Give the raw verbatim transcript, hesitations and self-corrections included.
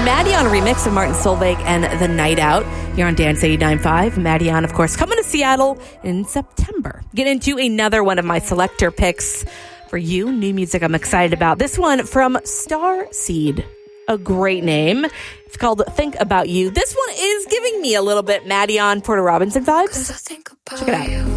Maddie-On, a remix of Martin Solveig and The Night Out. You're on Dance eighty-nine point five. Maddie-On, of course, coming to Seattle in September. Get into another one of my selector picks for you. New music I'm excited about. This one from Starseed. A great name. It's called Think About You. This one is giving me a little bit Maddie-On, Porter Robinson vibes. Check it out.